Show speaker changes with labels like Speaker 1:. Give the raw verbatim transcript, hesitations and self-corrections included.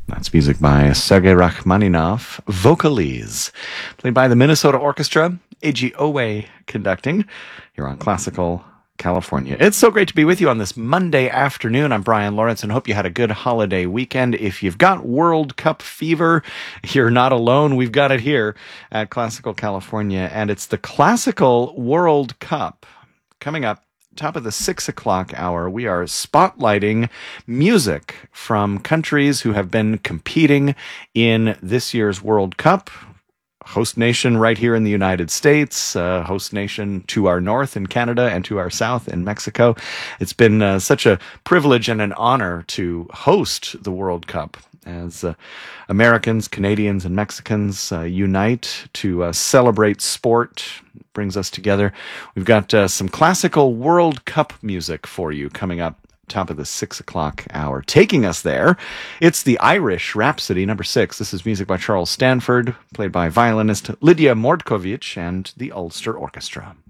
Speaker 1: That's music by Sergei Rachmaninoff, Vocalese, played by the Minnesota Orchestra, A G Owe conducting, here on Classical California. It's so great to be with you on this Monday afternoon. I'm Brian Lawrence and hope you had a good holiday weekend. If you've got World Cup fever, you're not alone. We've got it here at Classical California, and it's the Classical World Cup. Coming up, top of the six o'clock hour, we are spotlighting music from countries who have been competing in this year's World Cup. Host nation right here in the United States, uh, host nation to our north in Canada and to our south in Mexico. It's been uh, such a privilege and an honor to host the World Cup as uh, Americans, Canadians, and Mexicans uh, unite to uh, celebrate sport. It brings us together. We've got uh, some classical World Cup music for you coming up top of the six o'clock hour. Taking us there, it's the Irish Rhapsody number six. This is music by Charles Stanford, played by violinist Lydia Mordkovich and the Ulster Orchestra.